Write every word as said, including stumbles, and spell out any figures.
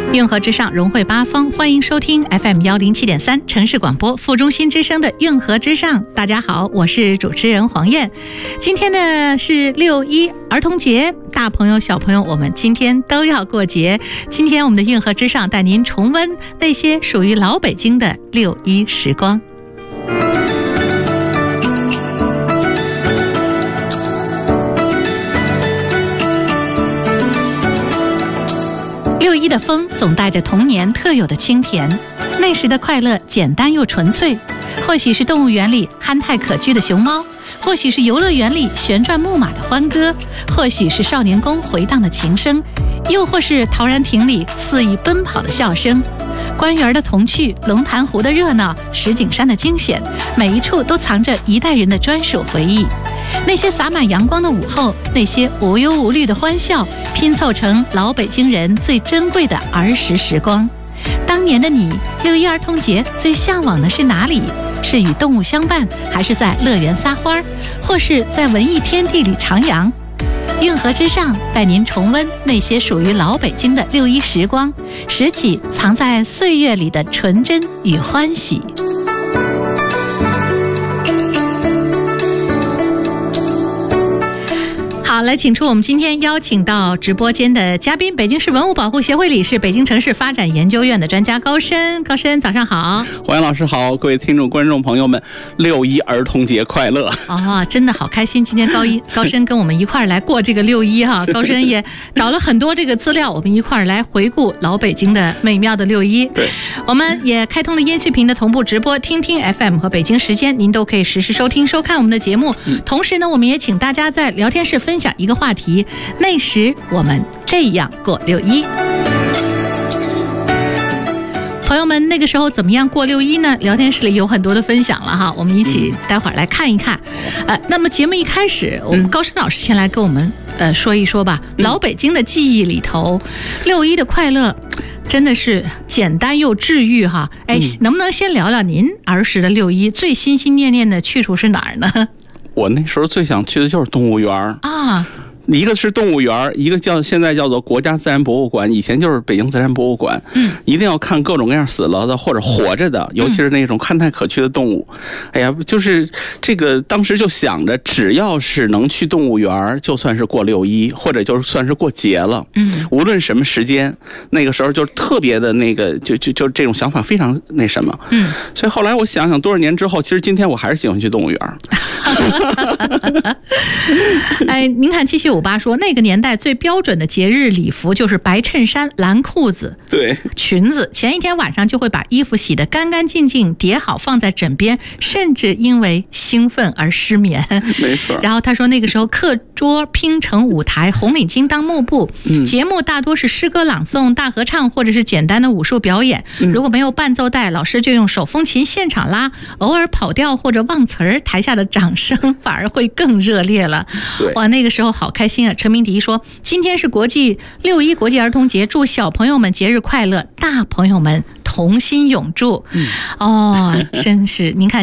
运河之上，融汇八方，欢迎收听 F M 一零七点三城市广播副中心之声的运河之上。大家好，我是主持人黄燕。今天呢是六一儿童节，大朋友小朋友，我们今天都要过节。今天我们的运河之上带您重温那些属于老北京的六一时光。六一的风总带着童年特有的清甜，那时的快乐简单又纯粹。或许是动物园里憨态可掬的熊猫，或许是游乐园里旋转木马的欢歌，或许是少年宫回荡的琴声，又或是陶然亭里肆意奔跑的笑声。官园的童趣，龙潭湖的热闹，石景山的惊险，每一处都藏着一代人的专属回忆。那些洒满阳光的午后，那些无忧无虑的欢笑，拼凑成老北京人最珍贵的儿时时光。当年的你，六一儿童节最向往的是哪里？是与动物相伴，还是在乐园撒欢，或是在文艺天地里徜徉？运河之上，带您重温那些属于老北京的六一时光，拾起藏在岁月里的纯真与欢喜。好，来请出我们今天邀请到直播间的嘉宾，北京市文物保护协会理事、北京城市发展研究院的专家高深。高深，早上好。 黄岩老师好，各位听众观众朋友们，六一儿童节快乐！ 哦，真的好开心，今天高一高深跟我们一块儿来过这个六一哈。高深也找了很多这个资料，我们一块儿来回顾老北京的美妙的六一。 对， 我们也开通了音视频的同步直播，听听 F M 和北京时间，您都可以实时收听收看我们的节目。嗯、同时呢，我们也请大家在聊天室分享一个话题，那时我们这样过六一。朋友们，那个时候怎么样过六一呢？聊天室里有很多的分享了哈，我们一起待会儿来看一看。呃，那么节目一开始，我们高深老师先来跟我们呃说一说吧。嗯、老北京的记忆里头，六一的快乐真的是简单又治愈哈。哎，嗯、能不能先聊聊您儿时的六一最心心念念的去处是哪儿呢？ 我那时候最想去的就是动物园啊。一个是动物园，一个叫现在叫做国家自然博物馆，以前就是北京自然博物馆。嗯，一定要看各种各样死了的或者活着的，尤其是那种憨态可掬的动物。哎呀，就是这个当时就想着，只要是能去动物园，就算是过六一，或者就算是过节了。嗯，无论什么时间，那个时候就特别的那个，就就就这种想法非常那什么。嗯，所以后来我想想，多少年之后，其实今天我还是喜欢去动物园。 哎，您看七七五八说，那个年代最标准的节日礼服就是白衬衫、蓝裤子、 对裙子，前一天晚上就会把衣服洗得干干净净，叠好放在枕边，甚至因为兴奋而失眠。 没错。 然后他说，那个时候课桌拼成舞台，红领巾当幕布，嗯、节目大多是诗歌朗诵、大合唱或者是简单的武术表演。嗯、如果没有伴奏带，老师就用手风琴现场拉，偶尔跑调或者忘词儿，台下的掌声反而会更热烈了。哇，那个时候好开心啊！陈明迪说，今天是国际六一国际儿童节，祝小朋友们节日快乐，大朋友们同心永驻。嗯、哦，真是您看。